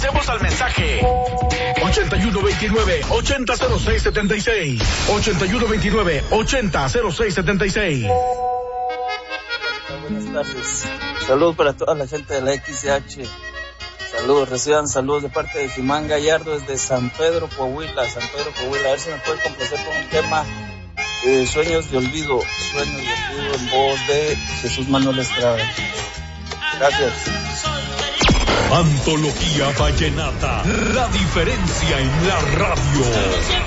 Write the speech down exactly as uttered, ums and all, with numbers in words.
Pasemos al mensaje. ochenta y uno veintinueve, ochenta cero seis setenta y seis. ochenta y uno veintinueve, ochenta cero seis setenta y seis. Buenas tardes. Saludos para toda la gente de la X C H. Saludos, reciban saludos de parte de Jimán Gallardo desde San Pedro, Coahuila. San Pedro, Coahuila. A ver si me puede complacer con un tema eh, Sueños de Olvido. Sueños de Olvido en voz de Jesús Manuel Estrada. Gracias. Antología Vallenata. La diferencia en la radio.